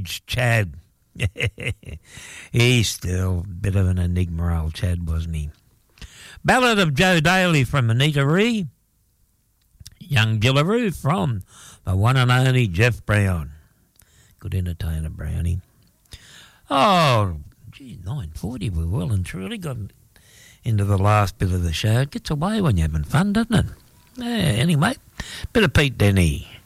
George Chad. He's still a bit of an enigma, old Chad, wasn't he? Ballad of Joe Daly from Anita Ree. Young Gillaroo from the one and only Jeff Brown. Good entertainer, Brownie. Oh, gee, 9:40. We're well and truly got into the last bit of the show. It gets away when you're having fun, doesn't it? Yeah, anyway, bit of Pete Denny.